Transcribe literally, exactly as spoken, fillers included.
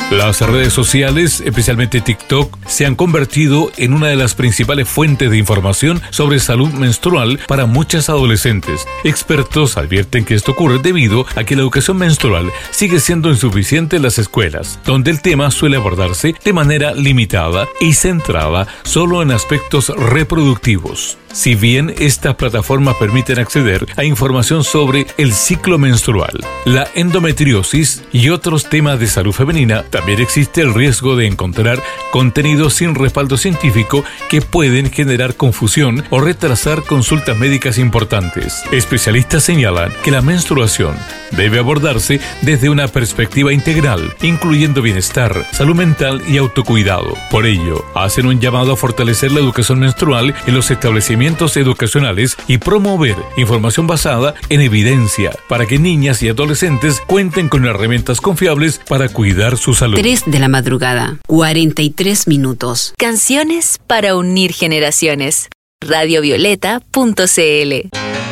Las redes sociales, especialmente TikTok, se han convertido en una de las principales fuentes de información sobre salud menstrual para muchas adolescentes. Expertos advierten que esto ocurre debido a que la educación menstrual sigue siendo insuficiente en las escuelas, donde el tema suele abordarse de manera limitada y centrada solo en aspectos reproductivos. Si bien estas plataformas permiten acceder a información sobre el ciclo menstrual, la endometriosis y otros temas de salud femenina, también existe el riesgo de encontrar contenidos sin respaldo científico que pueden generar confusión o retrasar consultas médicas importantes. Especialistas señalan que la menstruación debe abordarse desde una perspectiva integral, incluyendo bienestar, salud mental y autocuidado. Por ello, hacen un llamado a fortalecer la educación menstrual en los establecimientos educacionales y promover información basada en evidencia para que niñas y adolescentes cuenten con herramientas confiables para cuidar su salud. tres de la madrugada, cuarenta y tres minutos. Canciones para unir generaciones. radio violeta punto c l